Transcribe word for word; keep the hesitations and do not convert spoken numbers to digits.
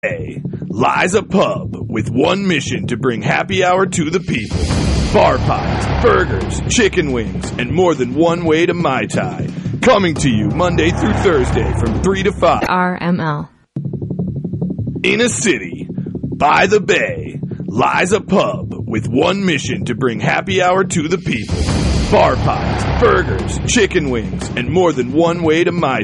Bay lies a pub with one mission to bring happy hour to the people. Bar pies, burgers, chicken wings, and more than one way to Mai Tai. Coming to you Monday through Thursday from three to five. R M L. In a city by the bay lies a pub with one mission to bring happy hour to the people. Bar pies, burgers, chicken wings, and more than one way to Mai